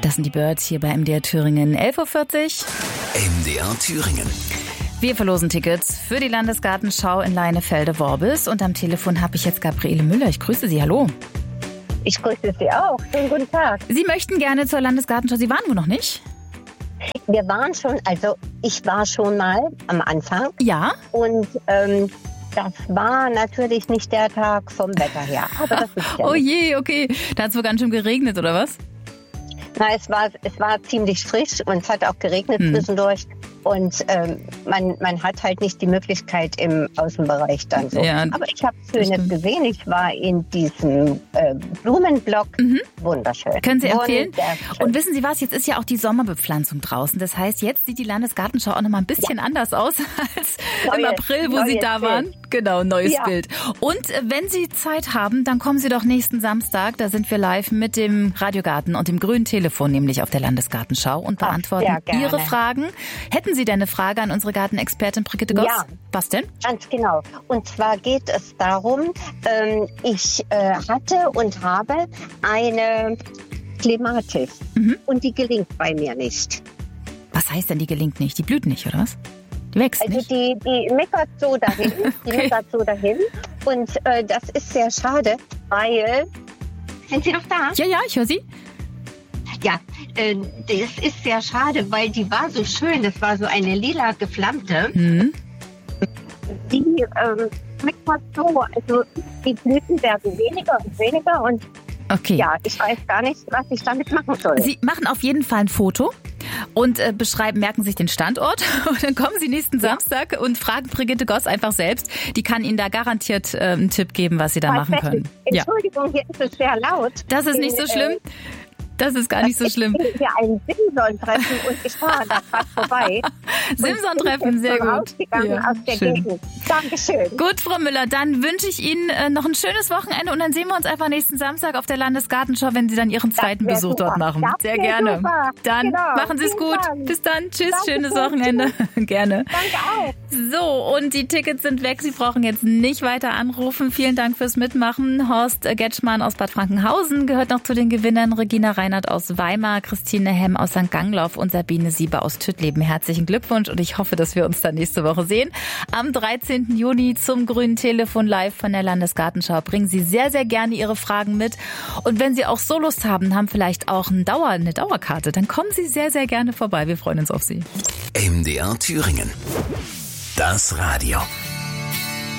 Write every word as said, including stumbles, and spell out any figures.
Das sind die Birds hier bei M D R Thüringen. elf Uhr vierzig. M D R Thüringen. Wir verlosen Tickets für die Landesgartenschau in Leinefelde-Worbis. Und am Telefon habe ich jetzt Gabriele Müller. Ich grüße Sie. Hallo. Ich grüße Sie auch. Schönen guten Tag. Sie möchten gerne zur Landesgartenschau. Sie waren wohl noch nicht? Wir waren schon, also ich war schon mal am Anfang. Ja. Und ähm, das war natürlich nicht der Tag vom Wetter her. Aber das ist ja Oh nicht. je, okay. Da hat es wohl ganz schön geregnet, oder was? Na, es war, es war ziemlich frisch und es hat auch geregnet Hm. zwischendurch. Und ähm, man, man hat halt nicht die Möglichkeit im Außenbereich dann so. Ja, Aber ich habe Schönes stimmt. gesehen. Ich war in diesem äh, Blumenblock. Mhm. Wunderschön. Können Sie empfehlen? Wunderschön. Und wissen Sie was, jetzt ist ja auch die Sommerbepflanzung draußen. Das heißt, jetzt sieht die Landesgartenschau auch nochmal ein bisschen anders aus als im Neues- April, wo Sie neues da Bild. waren. Genau, neues Ja. Bild. Und äh, wenn Sie Zeit haben, dann kommen Sie doch nächsten Samstag. Da sind wir live mit dem Radiogarten und dem grünen Telefon, nämlich auf der Landesgartenschau und Ach, beantworten sehr gerne. Ihre Fragen. Hätten Sie denn eine Frage an unsere Gartenexpertin Brigitte Goss? Ja. Was denn? Ganz genau. Und zwar geht es darum, ähm, ich äh, hatte und habe eine Clematis Mhm. und die gelingt bei mir nicht. Was heißt denn, die gelingt nicht? Die blüht nicht, oder was? Die wächst Also nicht? die, die meckert so dahin, die Okay. meckert so dahin. Und äh, das ist sehr schade, weil... Sind Sie noch da? Ja, ja, ich höre Sie. Ja, äh, das ist sehr schade, weil die war so schön. Das war so eine lila geflammte. Hm. Die ähm, meckert so, also die Blüten werden weniger und weniger und Okay. ja, ich weiß gar nicht, was ich damit machen soll. Sie machen auf jeden Fall ein Foto und äh, beschreiben, merken sich den Standort und dann kommen Sie nächsten Samstag und fragen Brigitte Goss einfach selbst. Die kann Ihnen da garantiert äh, einen Tipp geben, was Sie da machen können. Ja, Entschuldigung, hier ist es sehr laut. das ist nicht so In, schlimm. äh, Das ist gar nicht so schlimm. Ich bin hier ein Simson-Treffen und ich fahre da gerade vorbei. Simson-Treffen, sehr gut. Rausgegangen Ja, aus der schön. Gegend. Dankeschön. Gut, Frau Müller, dann wünsche ich Ihnen äh, noch ein schönes Wochenende und dann sehen wir uns einfach nächsten Samstag auf der Landesgartenschau, wenn Sie dann Ihren zweiten wär Besuch super. dort machen. Das Sehr wär gerne. super. Dann Genau. machen Sie es Vielen gut. Dank. Bis dann. Tschüss, Danke schönes schön. Wochenende. Gerne. Danke auch. So, und die Tickets sind weg. Sie brauchen jetzt nicht weiter anrufen. Vielen Dank fürs Mitmachen. Horst Getschmann aus Bad Frankenhausen gehört noch zu den Gewinnern. Regina Reinhardt aus Weimar, Christine Hemm aus Sankt Ganglauf und Sabine Sieber aus Tüttleben. Herzlichen Glückwunsch und ich hoffe, dass wir uns dann nächste Woche sehen. Am dreizehnten Juni zum grünen Telefon live von der Landesgartenschau. Bringen Sie sehr, sehr gerne Ihre Fragen mit. Und wenn Sie auch so Lust haben, haben vielleicht auch eine, Dauer, eine Dauerkarte, dann kommen Sie sehr, sehr gerne vorbei. Wir freuen uns auf Sie. M D R Thüringen. Das Radio.